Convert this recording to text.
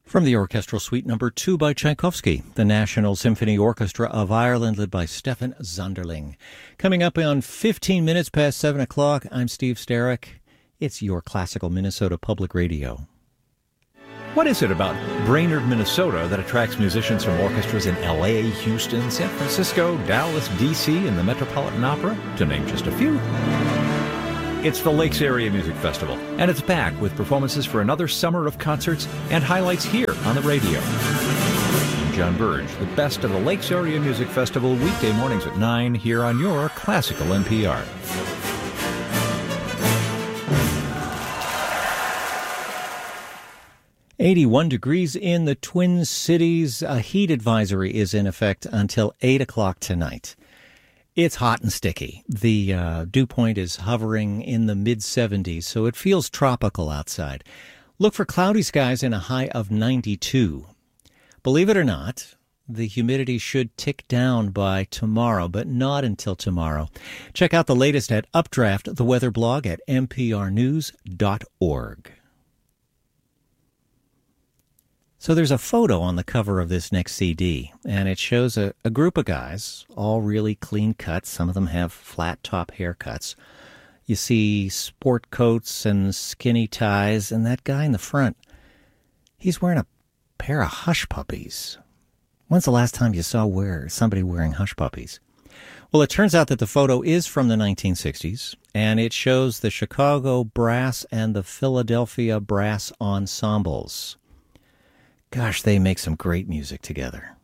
From the Orchestral Suite No. 2 by Tchaikovsky, the National Symphony Orchestra of Ireland led by Stefan Zonderling. Coming up on 15 minutes past 7 o'clock, I'm Steve Starrick. It's your Classical Minnesota Public Radio. What is it about Brainerd, Minnesota that attracts musicians from orchestras in L.A., Houston, San Francisco, Dallas, D.C., and the Metropolitan Opera, to name just a few? It's the Lakes Area Music Festival, and it's back with performances for another summer of concerts and highlights here on the radio. I'm John Burge, the best of the Lakes Area Music Festival, weekday mornings at 9 here on your Classical NPR. "81 degrees in the Twin Cities. A heat advisory is in effect until 8 o'clock tonight. It's hot and sticky. The dew point is hovering in the mid-70s, so it feels tropical outside. Look for cloudy skies and a high of 92. Believe it or not, the humidity should tick down by tomorrow, but not until tomorrow. Check out the latest at Updraft, the weather blog at mprnews.org. So there's a photo on the cover of this next CD, and it shows a group of guys, all really clean cut. Some of them have flat top haircuts. You see sport coats and skinny ties, and that guy in the front, he's wearing a pair of hush puppies. When's the last time you saw somebody wearing hush puppies? Well, it turns out that the photo is from the 1960s, and it shows the Chicago Brass and the Philadelphia Brass Ensembles. Gosh, they make some great music together.